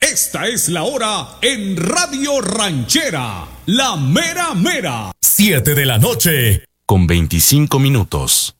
Esta es la hora en Radio Ranchera, la mera mera. 7 de la noche, con 25 minutos.